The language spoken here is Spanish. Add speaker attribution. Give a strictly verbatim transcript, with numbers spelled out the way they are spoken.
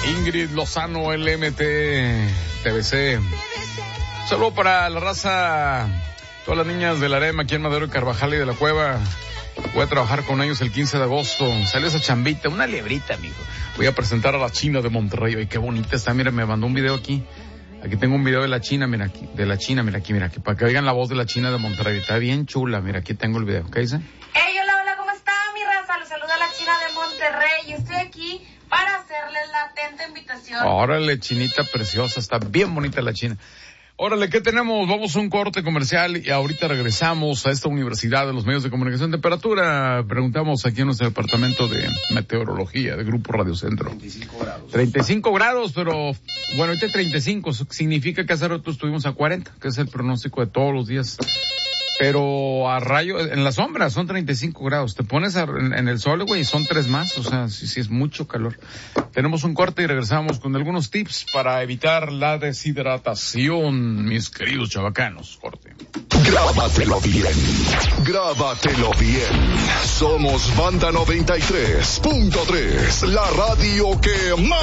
Speaker 1: Ingrid Lozano, L M T, T V C. Saludo para la raza, todas las niñas del Arema aquí en Madero y Carvajal y de la Cueva. Voy a trabajar con ellos el quince de agosto. Sale esa chambita, una liebrita, amigo. Voy a presentar a la China de Monterrey. Ay, qué bonita está. Mira, me mandó un video aquí. Aquí tengo un video de la China, mira aquí. De la China, mira aquí, mira aquí. Para que oigan la voz de la China de Monterrey. Está bien chula. Mira, aquí tengo el video. ¿Qué dice?
Speaker 2: Hey, hola, hola, ¿cómo está mi raza? Les saluda la China de Monterrey. Y estoy aquí para hacerles la atenta invitación.
Speaker 1: Órale, Chinita preciosa. Está bien bonita la China. Órale, ¿qué tenemos? Vamos a un corte comercial y ahorita regresamos a esta universidad de los medios de comunicación. Temperatura, preguntamos aquí en nuestro departamento de meteorología de Grupo Radio Centro.
Speaker 3: treinta y cinco grados.
Speaker 1: treinta y cinco grados, pero bueno, ahorita treinta y cinco, significa que hace rato estuvimos a cuarenta, que es el pronóstico de todos los días. Pero a rayo, en la sombra son treinta y cinco grados. Te pones a, en, en el sol, güey, y son tres más. O sea, sí, sí es mucho calor. Tenemos un corte y regresamos con algunos tips para evitar la deshidratación, mis queridos chavacanos. Corte.
Speaker 4: Grábatelo bien. Grábatelo bien. Somos Banda noventa y tres punto tres, la radio que más